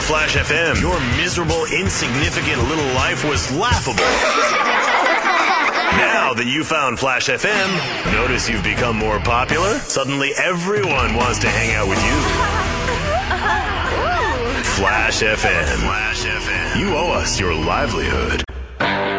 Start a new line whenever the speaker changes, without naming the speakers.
Before Flash FM, your miserable, insignificant little life was laughable. Now that you found Flash FM, notice you've become more popular? Suddenly everyone wants to hang out with you. Flash FM. You owe us your livelihood.